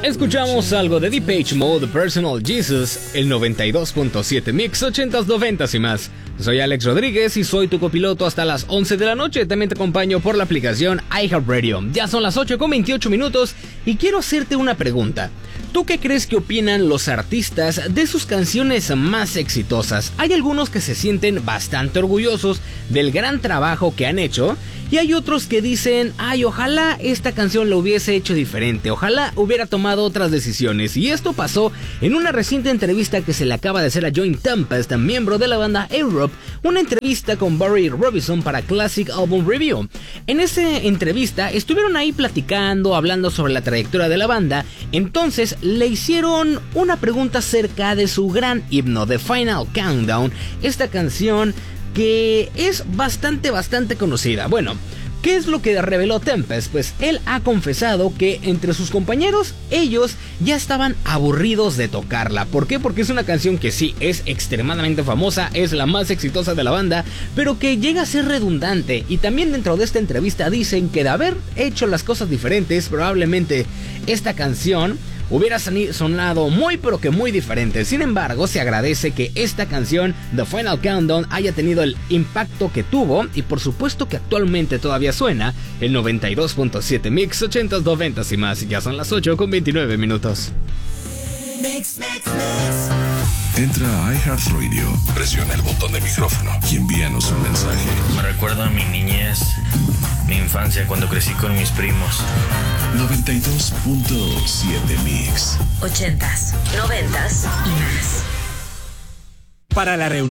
Escuchamos algo de Depeche Mode, Personal Jesus, el 92.7 Mix, 80s, 90s y más. Soy Alex Rodríguez y soy tu copiloto hasta las 11 de la noche. También te acompaño por la aplicación iHeartRadio. Ya son las 8:28 minutos y quiero hacerte una pregunta. ¿Tú qué crees que opinan los artistas de sus canciones más exitosas? Hay algunos que se sienten bastante orgullosos del gran trabajo que han hecho y hay otros que dicen, ay, ojalá esta canción la hubiese hecho diferente, ojalá hubiera tomado otras decisiones. Y esto pasó en una reciente entrevista que se le acaba de hacer a Joey Tempest, miembro de la banda Europe, una entrevista con Barry Robinson para Classic Album Review. En esa entrevista estuvieron ahí platicando, hablando sobre la trayectoria de la banda. Entonces le hicieron una pregunta acerca de su gran himno, The Final Countdown, esta canción que es bastante conocida. Bueno, ¿qué es lo que reveló Tempest? Pues él ha confesado que entre sus compañeros, ellos ya estaban aburridos de tocarla. ¿Por qué? Porque es una canción que sí, es extremadamente famosa, es la más exitosa de la banda, pero que llega a ser redundante. Y también dentro de esta entrevista dicen que de haber hecho las cosas diferentes, probablemente esta canción hubiera sonado muy pero que muy diferente. Sin embargo, se agradece que esta canción, The Final Countdown, haya tenido el impacto que tuvo y por supuesto que actualmente todavía suena el 92.7 Mix, 80s, 90s y más. Ya son las 8:29 minutos. Entra a iHeartRadio, presiona el botón de micrófono y envíanos un mensaje. Me recuerda a mi niñez, mi infancia cuando crecí con mis primos. 92.7 Mix. 80s, 90s y más. Para la reunión